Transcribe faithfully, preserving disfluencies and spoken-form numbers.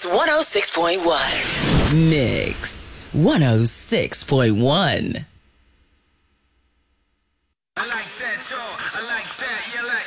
one oh six point one. Mix one oh six point one. I like that, y'all. I like that. You like